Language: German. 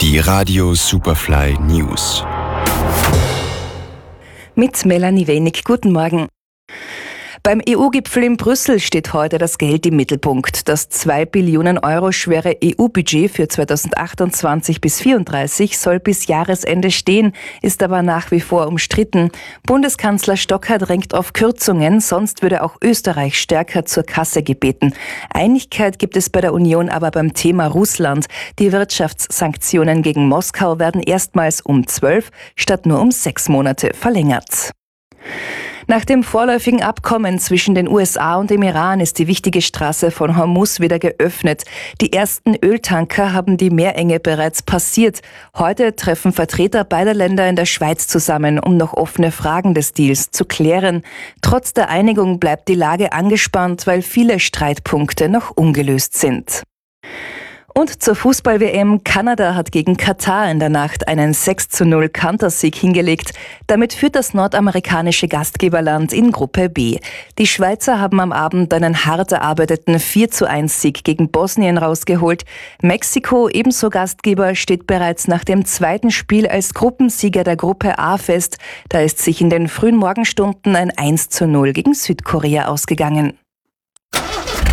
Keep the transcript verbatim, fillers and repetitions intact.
Die Radio Superfly News. Mit Melanie Wenig. Guten Morgen. Beim E U-Gipfel in Brüssel steht heute das Geld im Mittelpunkt. Das zwei Billionen Euro schwere E U-Budget für zweitausendachtundzwanzig bis vierunddreißig soll bis Jahresende stehen, ist aber nach wie vor umstritten. Bundeskanzler Stocker drängt auf Kürzungen, sonst würde auch Österreich stärker zur Kasse gebeten. Einigkeit gibt es bei der Union aber beim Thema Russland. Die Wirtschaftssanktionen gegen Moskau werden erstmals um zwölf statt nur um sechs Monate verlängert. Nach dem vorläufigen Abkommen zwischen den U S A und dem Iran ist die wichtige Straße von Hormuz wieder geöffnet. Die ersten Öltanker haben die Meerenge bereits passiert. Heute treffen Vertreter beider Länder in der Schweiz zusammen, um noch offene Fragen des Deals zu klären. Trotz der Einigung bleibt die Lage angespannt, weil viele Streitpunkte noch ungelöst sind. Und zur Fußball-W M. Kanada hat gegen Katar in der Nacht einen sechs zu null Kantersieg hingelegt. Damit führt das nordamerikanische Gastgeberland in Gruppe B. Die Schweizer haben am Abend einen hart erarbeiteten vier zu eins Sieg gegen Bosnien rausgeholt. Mexiko, ebenso Gastgeber, steht bereits nach dem zweiten Spiel als Gruppensieger der Gruppe A fest. Da ist sich in den frühen Morgenstunden ein eins zu null gegen Südkorea ausgegangen.